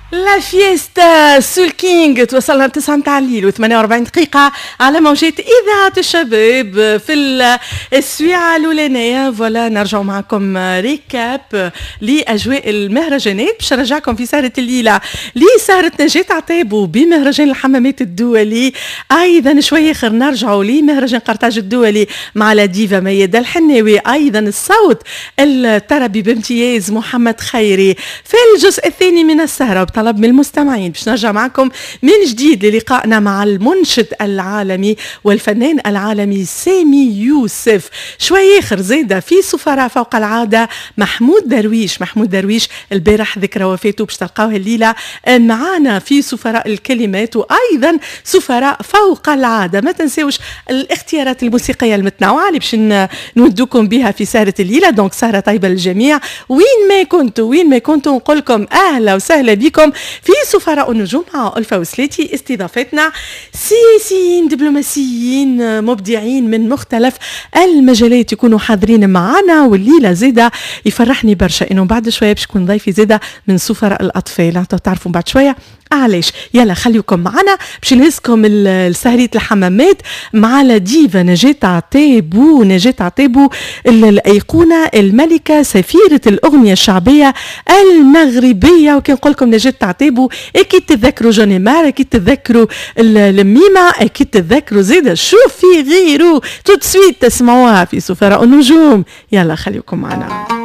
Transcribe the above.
لا فيستا سول كينج توصلنا 9 متاع الليل و48 دقيقة على موجات إذاعة الشباب في السويعة الأولانية. فوالا نرجع معكم ريكاب لأجواء المهرجانات باش نرجعكم في سهرة الليلة لسهرة نجاة عتابو بمهرجان الحمامات الدولي. أيضا شوية آخر نرجعوا لمهرجان قرطاج الدولي مع لديفا ميادة الحناوي. أيضا الصوت الطربي بامتياز محمد خيري في الجزء الثاني من السهرة طلب من المستمعين باش نرجع معكم من جديد للقائنا مع المنشد العالمي والفنان العالمي سامي يوسف. شوي اخر زيده في سفراء فوق العاده محمود درويش البارح ذكرى وفاته باش تلقاوها الليله معانا في سفراء الكلمات وايضا سفراء فوق العاده. ما تنساوش الاختيارات الموسيقيه المتنوعه اللي باش نودوكم بها في سهره الليله. دونك سهره طيبه للجميع وين ما كنتوا نقول لكم اهلا وسهلا بكم في سفراء النجوم مع ألفة وسلاتي. استضافتنا سياسيين دبلوماسيين مبدعين من مختلف المجالات يكونوا حاضرين معنا. والليلة زيدة يفرحني برشا انه بعد شوية باش يكون ضيفي زيدة من سفراء الأطفال. تعرفوا بعد شوية علاش. يلا خليكم معنا باش نهزكم السهرية الحمامات مع لديفا نجاة عتابو الأيقونة الملكة سفيرة الأغنية الشعبية المغربية. وكي نقول لكم نجاة عتابو أكيد تتذكروا جوني مار، أكيد تتذكروا الميمة، أكيد تتذكروا زيادة شوف في غيره. تو تسويت تسمعوها في سفراء النجوم. يلا خليكم معنا.